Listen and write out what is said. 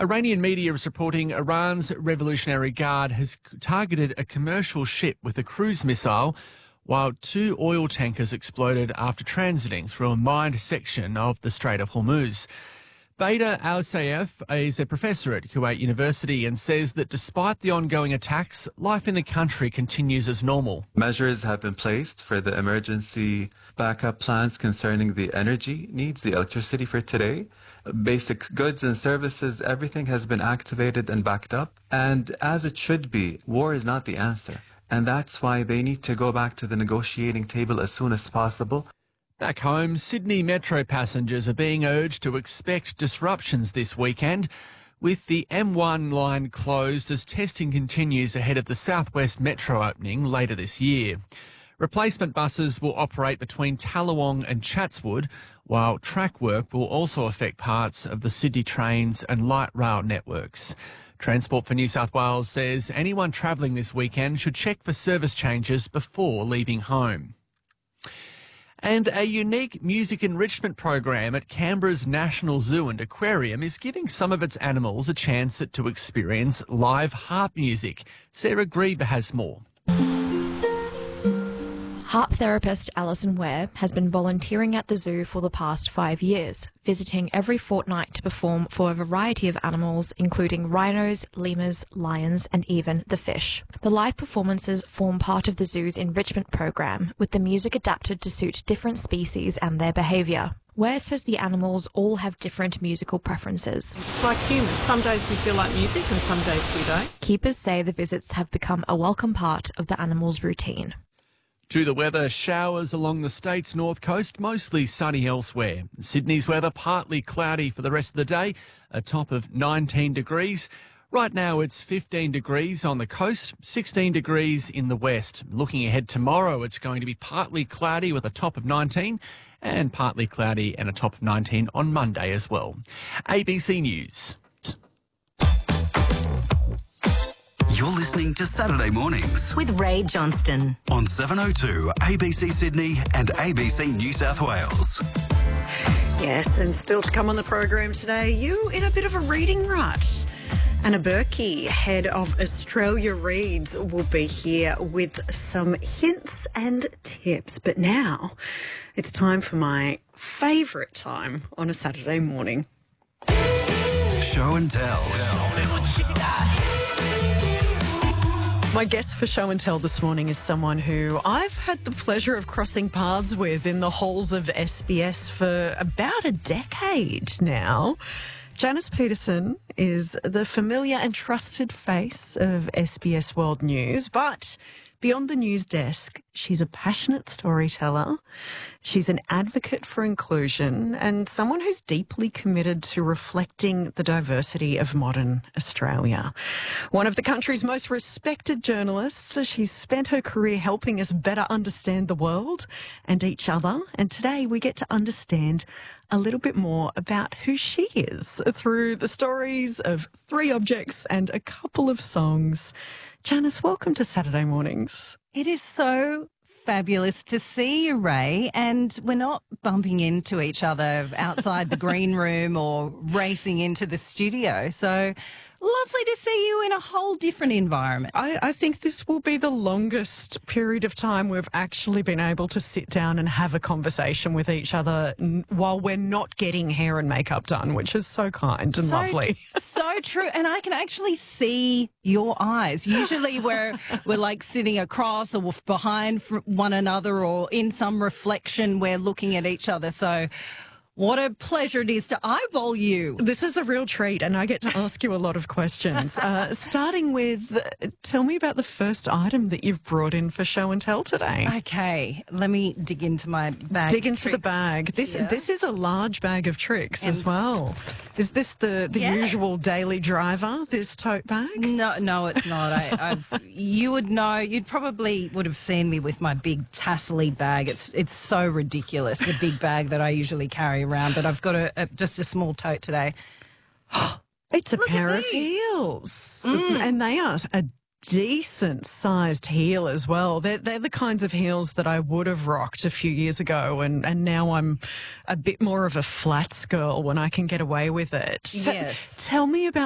Iranian media is reporting Iran's Revolutionary Guard has targeted a commercial ship with a cruise missile, while 2 oil tankers exploded after transiting through a mined section of the Strait of Hormuz. Bader Al-Sayef is a professor at Kuwait University and says that despite the ongoing attacks, life in the country continues as normal. Measures have been placed for the emergency backup plans concerning the energy needs, the electricity for today. Basic goods and services, everything has been activated and backed up. And as it should be, war is not the answer. And that's why they need to go back to the negotiating table as soon as possible. Back home, Sydney Metro passengers are being urged to expect disruptions this weekend, with the M1 line closed as testing continues ahead of the South West Metro opening later this year. Replacement buses will operate between Tallawong and Chatswood, while track work will also affect parts of the Sydney Trains and light rail networks. Transport for New South Wales says anyone travelling this weekend should check for service changes before leaving home. And a unique music enrichment program at Canberra's National Zoo and Aquarium is giving some of its animals a chance to experience live harp music. Sarah Grieber has more. Harp therapist Alison Ware has been volunteering at the zoo for the past 5 years, visiting every fortnight to perform for a variety of animals, including rhinos, lemurs, lions, and even the fish. The live performances form part of the zoo's enrichment program, with the music adapted to suit different species and their behaviour. Ware says the animals all have different musical preferences. It's like humans. Some days we feel like music and some days we don't. Keepers say the visits have become a welcome part of the animals' routine. To the weather, showers along the state's north coast, mostly sunny elsewhere. Sydney's weather partly cloudy for the rest of the day, a top of 19 degrees. Right now it's 15 degrees on the coast, 16 degrees in the west. Looking ahead tomorrow, it's going to be partly cloudy with a top of 19 and partly cloudy and a top of 19 on Monday as well. ABC News. You're listening to Saturday Mornings with Ray Johnston on 702 ABC Sydney and ABC New South Wales. Yes, and still to come on the program today, you in a bit of a reading rut. Anna Berkey, head of Australia Reads, will be here with some hints and tips. But now it's time for my favourite time on a Saturday morning. Show and tell. My guest for Show and Tell this morning is someone who I've had the pleasure of crossing paths with in the halls of SBS for about a decade now. Janice Peterson is the familiar and trusted face of SBS World News, but beyond the news desk, she's a passionate storyteller. She's an advocate for inclusion and someone who's deeply committed to reflecting the diversity of modern Australia. One of the country's most respected journalists, she's spent her career helping us better understand the world and each other. And today we get to understand a little bit more about who she is through the stories of 3 objects and a couple of songs. Janice, welcome to Saturday Mornings. It is so fabulous to see you, Ray, and we're not bumping into each other outside the green room or racing into the studio. So lovely to see you in a whole different environment. I think this will be the longest period of time we've actually been able to sit down and have a conversation with each other while we're not getting hair and makeup done, which is so kind and lovely. So true. And I can actually see your eyes. Usually we're like sitting across or behind one another or in some reflection we're looking at each other. So what a pleasure it is to eyeball you. This is a real treat, and I get to ask you a lot of questions. Starting with, tell me about the first item that you've brought in for Show and Tell today. Okay, let me dig into my bag. Dig into the bag. This is a large bag of tricks as well. Is this the usual daily driver, this tote bag? No, it's not. You would know. You'd probably would have seen me with my big tassely bag. It's so ridiculous, the big bag that I usually carry around, but I've got just a small tote today. It's a pair of heels, and they are a decent-sized heel as well. They're the kinds of heels that I would have rocked a few years ago, and now I'm a bit more of a flats girl when I can get away with it. Yes. Tell me about